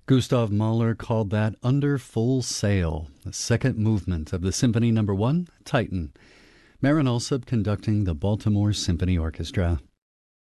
Gustav Mahler called that Under Full Sail, the second movement of the Symphony No. 1, Titan. Marin Alsop conducting the Baltimore Symphony Orchestra.